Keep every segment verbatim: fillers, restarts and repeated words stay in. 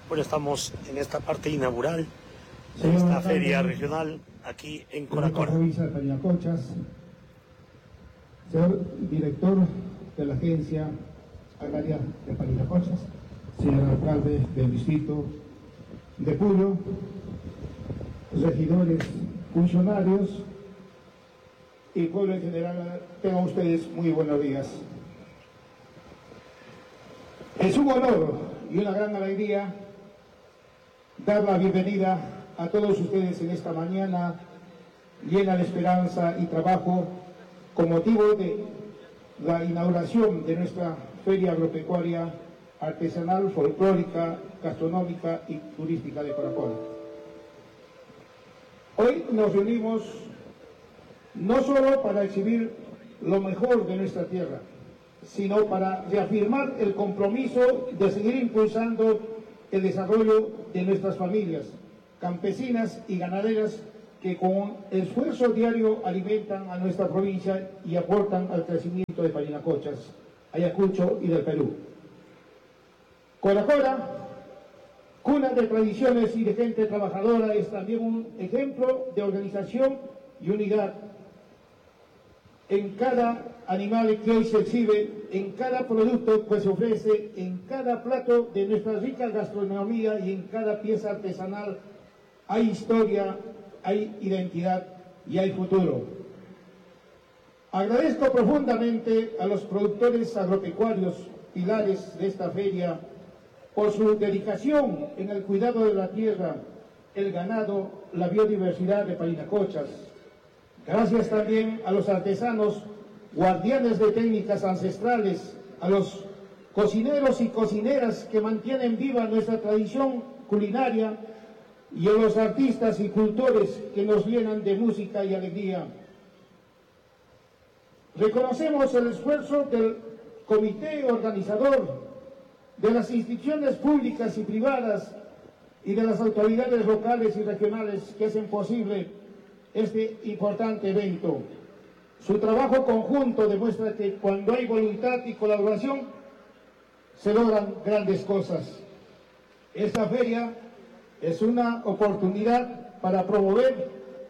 Bueno, estamos en esta parte inaugural de esta feria regional aquí en Coracora. Provincia de Parinacochas, señor director de la Agencia Agraria de Parinacochas, señor alcalde del distrito de Puyo, regidores, funcionarios y pueblo en general, tengan ustedes muy buenos días. Es un honor y una gran alegría dar la bienvenida a todos ustedes en esta mañana llena de esperanza y trabajo con motivo de la inauguración de nuestra Feria Agropecuaria, Artesanal, Folclórica, Gastronómica y Turística de Coracora. Hoy nos reunimos no solo para exhibir lo mejor de nuestra tierra, sino para reafirmar el compromiso de seguir impulsando el desarrollo de nuestras familias campesinas y ganaderas que con esfuerzo diario alimentan a nuestra provincia y aportan al crecimiento de Parinacochas, Ayacucho y del Perú. Coracora, cuna de tradiciones y de gente trabajadora, es también un ejemplo de organización y unidad. En cada animal que hoy se exhibe, en cada producto que se ofrece, en cada plato de nuestra rica gastronomía y en cada pieza artesanal hay historia, hay identidad y hay futuro. Agradezco profundamente a los productores agropecuarios, pilares de esta feria, por su dedicación en el cuidado de la tierra, el ganado, la biodiversidad de Parinacochas. Gracias también a los artesanos, guardianes de técnicas ancestrales, a los cocineros y cocineras que mantienen viva nuestra tradición culinaria y a los artistas y cultores que nos llenan de música y alegría. Reconocemos el esfuerzo del comité organizador, de las instituciones públicas y privadas y de las autoridades locales y regionales que hacen posible este importante evento. Su trabajo conjunto demuestra que cuando hay voluntad y colaboración se logran grandes cosas. Esta feria es una oportunidad para promover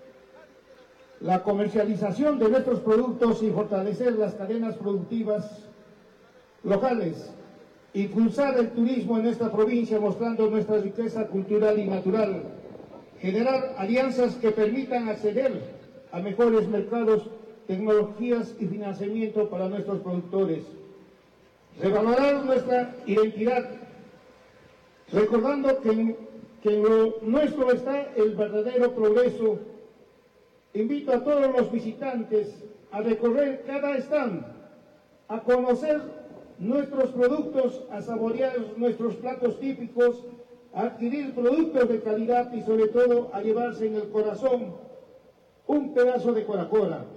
la comercialización de nuestros productos y fortalecer las cadenas productivas locales, impulsar el turismo en esta provincia mostrando nuestra riqueza cultural y natural, generar alianzas que permitan acceder a mejores mercados, tecnologías y financiamiento para nuestros productores, revalorar nuestra identidad, recordando que en, que en lo nuestro está el verdadero progreso. Invito a todos los visitantes a recorrer cada stand, a conocer nuestros productos, a saborear nuestros platos típicos, a adquirir productos de calidad y sobre todo a llevarse en el corazón un pedazo de Coracora.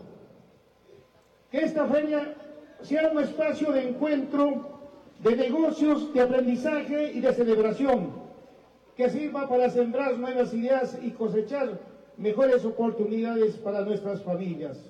Que esta feria sea un espacio de encuentro, de negocios, de aprendizaje y de celebración, que sirva para sembrar nuevas ideas y cosechar mejores oportunidades para nuestras familias.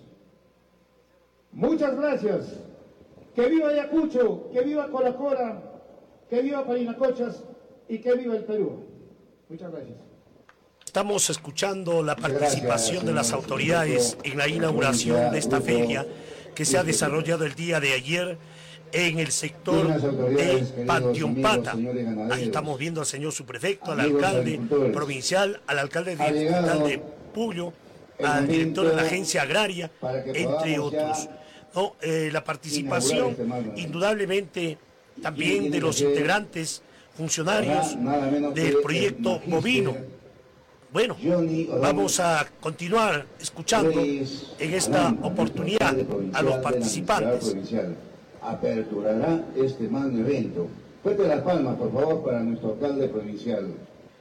Muchas gracias. Que viva Ayacucho, que viva Coracora, que viva Parinacochas y que viva el Perú. Muchas gracias. Estamos escuchando la participación de las autoridades en la inauguración de esta feria que se ha desarrollado el día de ayer en el sector de Panteompata. Ahí estamos viendo al señor subprefecto, al alcalde provincial, al alcalde distrital de Puyo, al director de la agencia agraria, entre otros. ¿No? Eh, la participación indudablemente también de los integrantes funcionarios del proyecto bovino. Bueno, vamos a continuar escuchando en esta oportunidad a los participantes. Aperturará este magno evento. Fuerte las palmas, por favor, para nuestro alcalde provincial.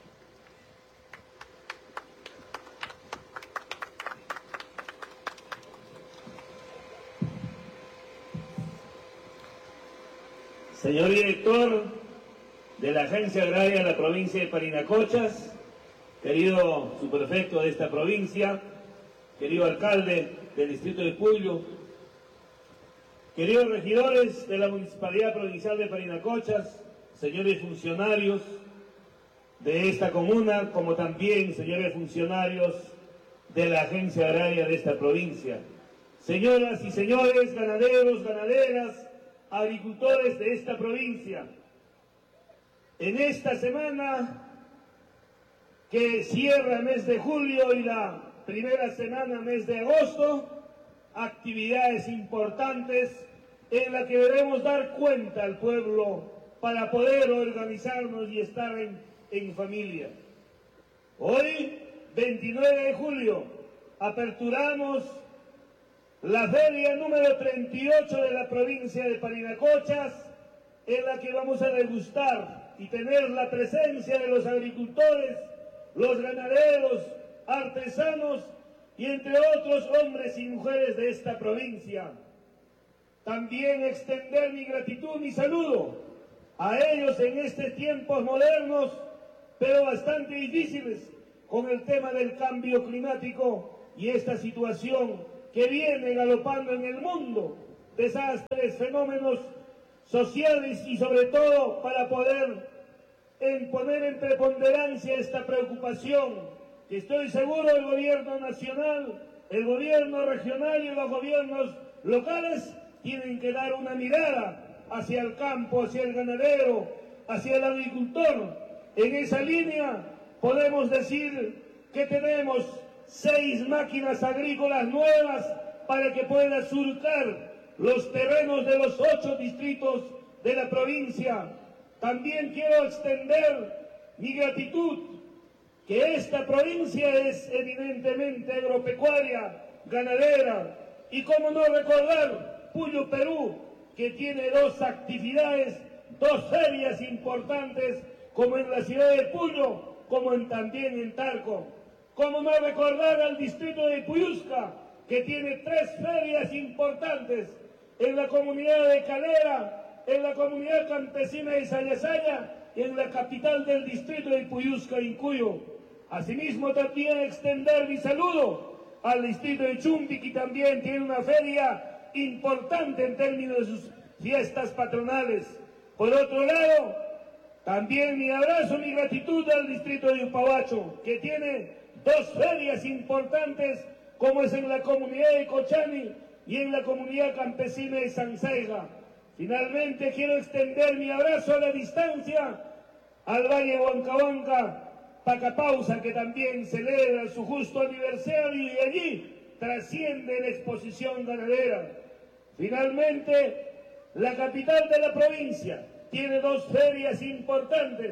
Señor director de la Agencia Agraria de la provincia de Parinacochas, querido subprefecto de esta provincia, querido alcalde del distrito de Puyo, queridos regidores de la Municipalidad Provincial de Parinacochas, señores funcionarios, de esta comuna, como también, señores funcionarios de la Agencia Agraria de esta provincia, señoras y señores ganaderos, ganaderas, agricultores de esta provincia. En esta semana que cierra el mes de julio y la primera semana, mes de agosto, actividades importantes en las que debemos dar cuenta al pueblo para poder organizarnos y estar en, en familia. Hoy, veintinueve de julio, aperturamos la feria número treinta y ocho de la provincia de Parinacochas, en la que vamos a degustar y tener la presencia de los agricultores, los ganaderos, artesanos y entre otros hombres y mujeres de esta provincia. También extender mi gratitud y saludo a ellos en estos tiempos modernos, pero bastante difíciles, con el tema del cambio climático y esta situación que viene galopando en el mundo, desastres, fenómenos sociales y sobre todo para poder en poner en preponderancia esta preocupación, que estoy seguro el gobierno nacional, el gobierno regional y los gobiernos locales tienen que dar una mirada hacia el campo, hacia el ganadero, hacia el agricultor. En esa línea podemos decir que tenemos seis máquinas agrícolas nuevas para que pueda surcar los terrenos de los ocho distritos de la provincia. También quiero extender mi gratitud, que esta provincia es evidentemente agropecuaria, ganadera, y cómo no recordar Puyo Perú, que tiene dos actividades, dos ferias importantes, como en la ciudad de Puyo, como en, también en Talco. Cómo no recordar al distrito de Puyusca, que tiene tres ferias importantes, en la comunidad de Calera, en la comunidad campesina de Sayasaya y en la capital del distrito de Puyusca, Incuyo. Asimismo, también extender mi saludo al distrito de Chumbi, que también tiene una feria importante en términos de sus fiestas patronales. Por otro lado, también mi abrazo, mi gratitud al distrito de Upabacho, que tiene dos ferias importantes, como es en la comunidad de Cochani y en la comunidad campesina de Sansaiga. Finalmente, quiero extender mi abrazo a la distancia al Valle Huancahuanca, Pacapausa, que también celebra su justo aniversario y allí trasciende la exposición ganadera. Finalmente, la capital de la provincia tiene dos ferias importantes.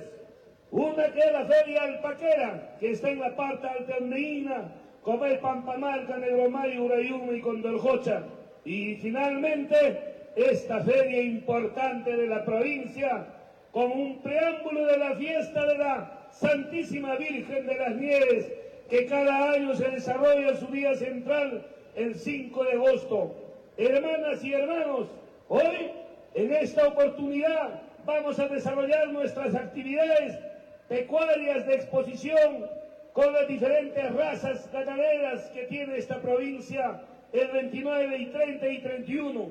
Una que es la feria alpaquera, que está en la parte alteandina, como es Pampamarca, Negromari, Urayuma y Condorjocha. Y finalmente, esta feria importante de la provincia, como un preámbulo de la fiesta de la Santísima Virgen de las Nieves, que cada año se desarrolla su día central el cinco de agosto. Hermanas y hermanos, hoy, en esta oportunidad, vamos a desarrollar nuestras actividades pecuarias de exposición con las diferentes razas ganaderas que tiene esta provincia el veintinueve y treinta y treinta y uno.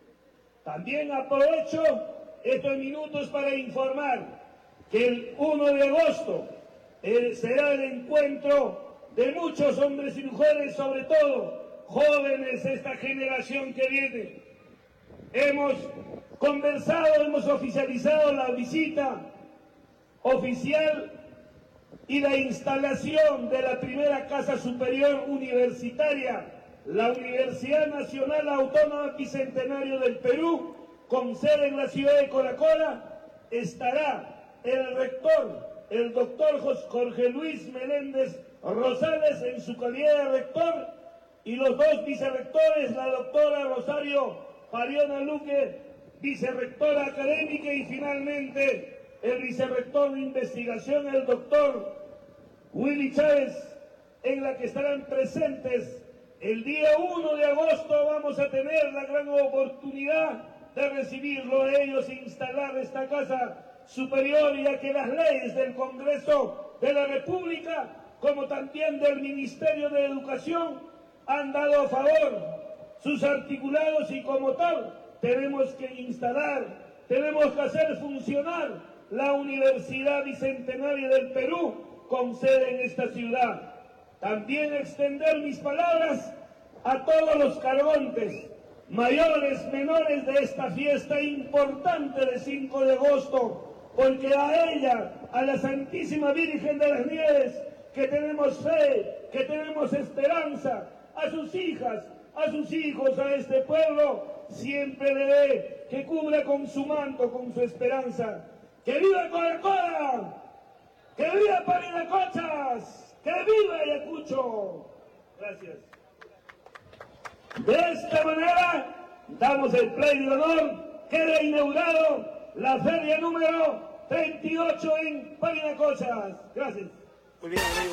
También aprovecho estos minutos para informar que el uno de agosto eh, será el encuentro de muchos hombres y mujeres, sobre todo jóvenes de esta generación que viene. Hemos conversado, hemos oficializado la visita oficial y la instalación de la primera Casa Superior Universitaria, la Universidad Nacional Autónoma Bicentenario del Perú, con sede en la ciudad de Coracola. Estará el rector, el doctor Jorge Luis Meléndez Rosales, en su calidad de rector, y los dos vicerrectores, la doctora Rosario Pariona Luque, vicerrectora académica, y finalmente el vicerrector de investigación, el doctor Willy Chávez, en la que estarán presentes. El día uno de agosto vamos a tener la gran oportunidad de recibirlo a ellos e instalar esta casa superior, ya que las leyes del Congreso de la República, como también del Ministerio de Educación, han dado a favor sus articulados, y como tal tenemos que instalar, tenemos que hacer funcionar la Universidad Bicentenaria del Perú, con sede en esta ciudad. También extender mis palabras a todos los cargontes, mayores, menores de esta fiesta importante de cinco de agosto, porque a ella, a la Santísima Virgen de las Nieves, que tenemos fe, que tenemos esperanza, a sus hijas, a sus hijos, a este pueblo, siempre le dé, que cubra con su manto, con su esperanza. ¡Que viva Coca-Cola! ¡Que viva Parinacochas! ¡Que viva Ayacucho! Gracias. De esta manera, damos el play de honor, queda inaugurado la feria número treinta y ocho en Parinacochas. Gracias. Muy bien, amigo.